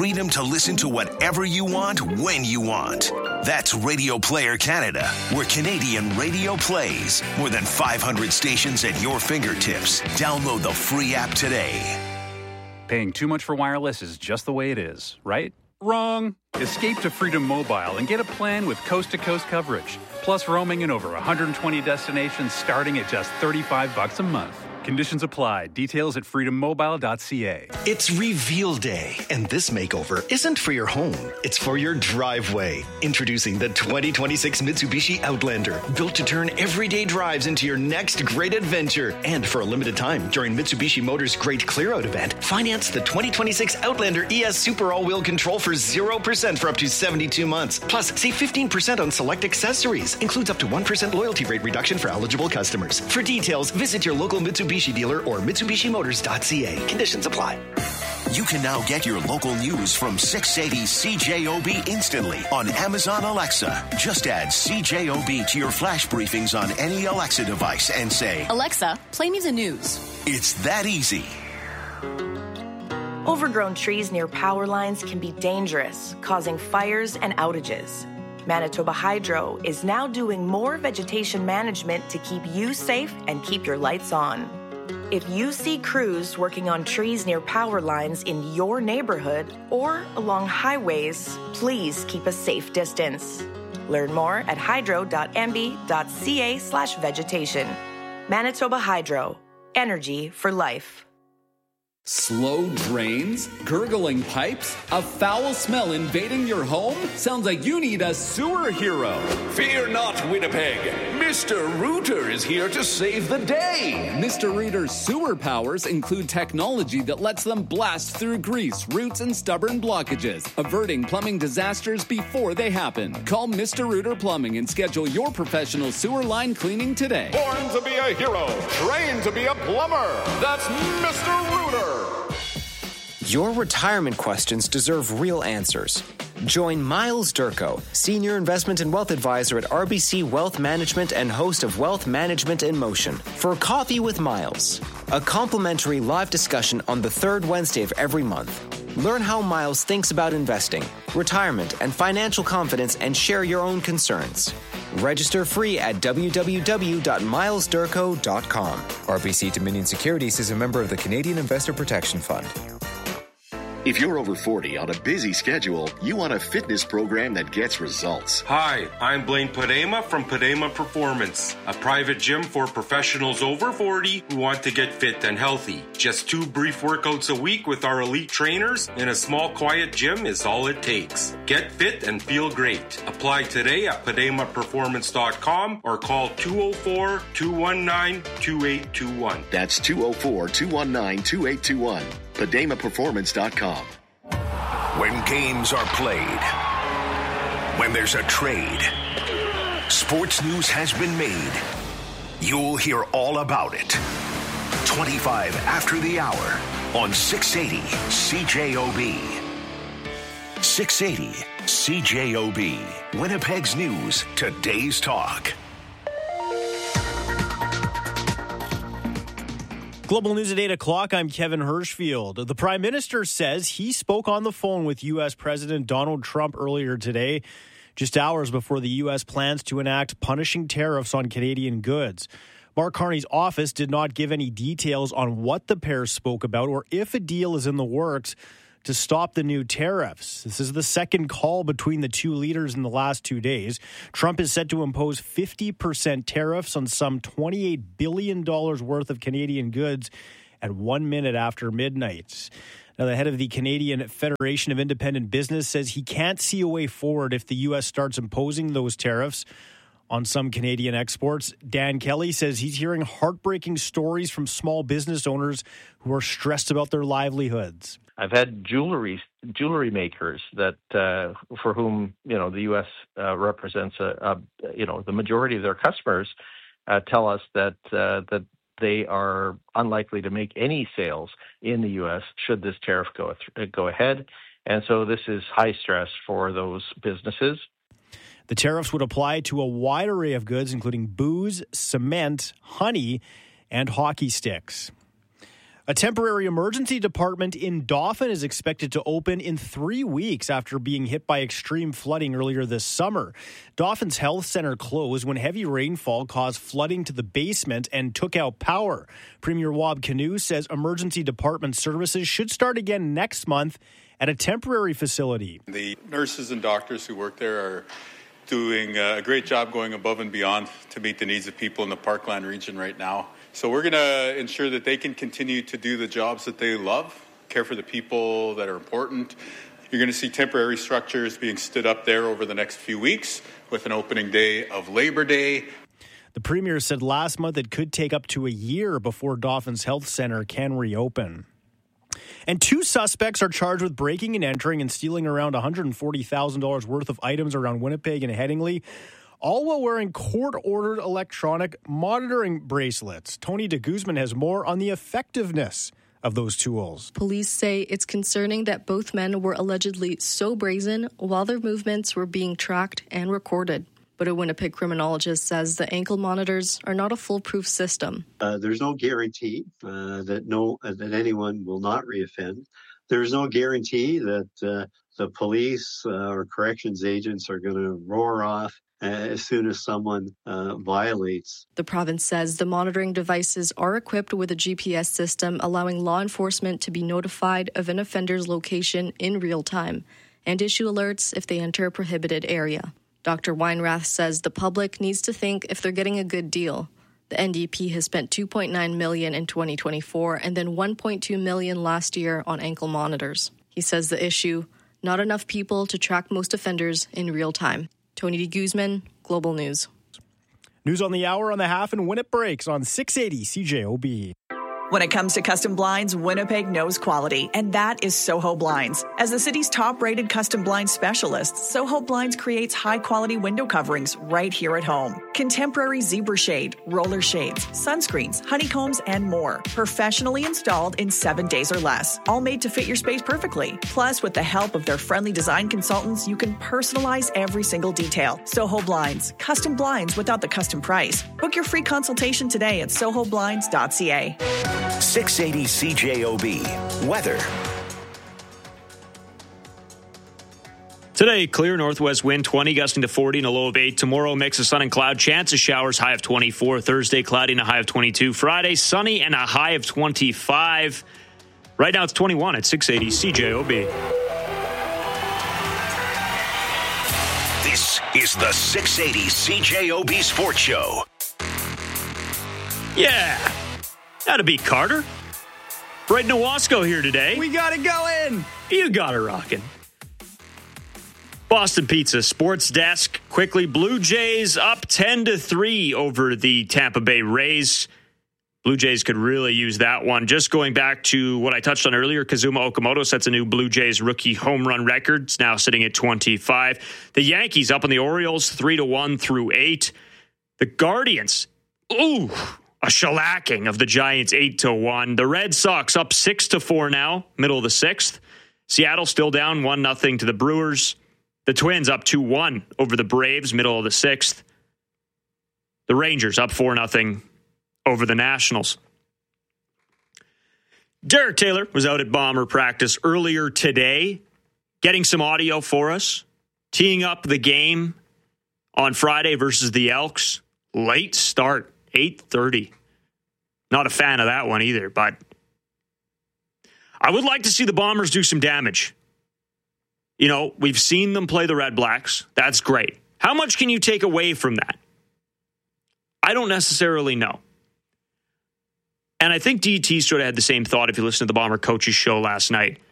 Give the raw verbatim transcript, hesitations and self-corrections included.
freedom to listen to whatever you want, when you want. That's Radio Player Canada, where Canadian radio plays. More than five hundred stations at your fingertips. Download the free app today. Paying too much for wireless is just the way it is, right? Wrong. Escape to Freedom Mobile and get a plan with coast-to-coast coverage. Plus roaming in over one hundred twenty destinations starting at just thirty-five bucks a month. Conditions apply. Details at freedom mobile dot c a. It's Reveal Day, and this makeover isn't for your home. It's for your driveway. Introducing the twenty twenty-six Mitsubishi Outlander, built to turn everyday drives into your next great adventure. And for a limited time, during Mitsubishi Motors' Great Clear-Out event, finance the twenty twenty-six Outlander E S Super All-Wheel Control for zero percent for up to seventy-two months. Plus, save fifteen percent on select accessories. Includes up to one percent loyalty rate reduction for eligible customers. For details, visit your local Mitsubishi dealer or Mitsubishi Motors dot c a. Conditions apply. You can now get your local news from six eighty C J O B instantly on Amazon Alexa. Just add C J O B to your flash briefings on any Alexa device and say, Alexa, play me the news. It's that easy. Overgrown trees near power lines can be dangerous, causing fires and outages. Manitoba Hydro is now doing more vegetation management to keep you safe and keep your lights on. If you see crews working on trees near power lines in your neighborhood or along highways, please keep a safe distance. Learn more at hydro dot m b dot c a slash vegetation. Manitoba Hydro. Energy for life. Slow drains? Gurgling pipes? A foul smell invading your home? Sounds like you need a sewer hero. Fear not, Winnipeg. Mister Rooter is here to save the day. Mister Rooter's sewer powers include technology that lets them blast through grease, roots, and stubborn blockages, averting plumbing disasters before they happen. Call Mister Rooter Plumbing and schedule your professional sewer line cleaning today. Born to be a hero, trained to be a plumber. That's Mister Rooter. Your retirement questions deserve real answers. Join Miles Durko, Senior Investment and Wealth Advisor at R B C Wealth Management and host of Wealth Management in Motion, for Coffee with Miles, a complimentary live discussion on the third Wednesday of every month. Learn how Miles thinks about investing, retirement, and financial confidence, and share your own concerns. Register free at w w w dot miles durko dot com. R B C Dominion Securities is a member of the Canadian Investor Protection Fund. If you're over forty on a busy schedule, you want a fitness program that gets results. Hi, I'm Blaine Padema from Padema Performance, a private gym for professionals over forty who want to get fit and healthy. Just two brief workouts a week with our elite trainers in a small, quiet gym is all it takes. Get fit and feel great. Apply today at padema performance dot com or call two oh four, two one nine, two eight two one. That's two oh four, two one nine, two eight two one. padema performance dot com. When games are played, when there's a trade, sports news has been made. You'll hear all about it. twenty-five after the hour on six eighty C J O B. six eighty C J O B. Winnipeg's News, today's talk. Global News at eight o'clock. I'm Kevin Hirschfield. The Prime Minister says he spoke on the phone with U S. President Donald Trump earlier today, just hours before the U S plans to enact punishing tariffs on Canadian goods. Mark Carney's office did not give any details on what the pair spoke about or if a deal is in the works to stop the new tariffs. This is the second call between the two leaders in the last two days. Trump is set to impose fifty percent tariffs on some twenty-eight billion dollars worth of Canadian goods at one minute after midnight. Now, the head of the Canadian Federation of Independent Business says he can't see a way forward if the U S starts imposing those tariffs on some Canadian exports. Dan Kelly says he's hearing heartbreaking stories from small business owners who are stressed about their livelihoods. I've had jewelry jewelry makers that uh, for whom you know the U S uh, represents a, a you know the majority of their customers uh, tell us that uh, that they are unlikely to make any sales in the U S should this tariff go th- go ahead, and so this is high stress for those businesses. The tariffs would apply to a wide array of goods, including booze, cement, honey, and hockey sticks. A temporary emergency department in Dauphin is expected to open in three weeks after being hit by extreme flooding earlier this summer. Dauphin's health center closed when heavy rainfall caused flooding to the basement and took out power. Premier Wab Kinew says emergency department services should start again next month at a temporary facility. The nurses and doctors who work there are doing a great job going above and beyond to meet the needs of people in the Parkland region right now. So we're going to ensure that they can continue to do the jobs that they love, care for the people that are important. You're going to see temporary structures being stood up there over the next few weeks with an opening day of Labor Day. The Premier said last month it could take up to a year before Dauphin's Health Centre can reopen. And two suspects are charged with breaking and entering and stealing around one hundred forty thousand dollars worth of items around Winnipeg and Headingley, all while wearing court-ordered electronic monitoring bracelets. Tony de Guzman has more on the effectiveness of those tools. Police say it's concerning that both men were allegedly so brazen while their movements were being tracked and recorded. But a Winnipeg criminologist says the ankle monitors are not a foolproof system. Uh, there's no guarantee uh, that no uh, that anyone will not reoffend. There's no guarantee that uh, the police uh, or corrections agents are going to roar off as soon as someone uh, violates. The province says the monitoring devices are equipped with a G P S system allowing law enforcement to be notified of an offender's location in real time and issue alerts if they enter a prohibited area. Doctor Weinrath says the public needs to think if they're getting a good deal. The N D P has spent two point nine million dollars in twenty twenty-four and then one point two million dollars last year on ankle monitors. He says the issue, not enough people to track most offenders in real time. Tony de Guzman, Global News. News on the hour on the half and when it breaks on six eighty C J O B. When it comes to custom blinds, Winnipeg knows quality, and that is Soho Blinds. As the city's top-rated custom blind specialist, Soho Blinds creates high-quality window coverings right here at home. Contemporary zebra shade, roller shades, sunscreens, honeycombs, and more. Professionally installed in seven days or less. All made to fit your space perfectly. Plus, with the help of their friendly design consultants, you can personalize every single detail. Soho Blinds. Custom blinds without the custom price. Book your free consultation today at soho blinds dot c a. six eighty C J O B. Weather. Today, clear northwest wind twenty, gusting to forty and a low of eight. Tomorrow, mix of sun and cloud. Chance of showers, high of twenty-four. Thursday, cloudy and a high of twenty-two. Friday, sunny and a high of twenty-five. Right now, it's twenty-one at six eighty C J O B. This is the six eighty C J O B Sports Show. Yeah. That'll be Carter. Brett Nowasco here today. We got it going. You got it rocking. Boston Pizza Sports Desk. Quickly, Blue Jays up ten to three over the Tampa Bay Rays. Blue Jays could really use that one. Just going back to what I touched on earlier, Kazuma Okamoto sets a new Blue Jays rookie home run record. It's now sitting at twenty-five. The Yankees up on the Orioles three to one through eight. The Guardians, ooh, a shellacking of the Giants eight to one. The Red Sox up six to four now, middle of the sixth. Seattle still down one nothing to the Brewers. The Twins up two one over the Braves, middle of the sixth. The Rangers up four nothing over the Nationals. Derek Taylor was out at Bomber practice earlier today, getting some audio for us, teeing up the game on Friday versus the Elks. Late start, eight thirty. Not a fan of that one either, but I would like to see the Bombers do some damage. You know, we've seen them play the Red Blacks. That's great. How much can you take away from that? I don't necessarily know. And I think D T sort of had the same thought if you listen to the Bomber coaches show last night.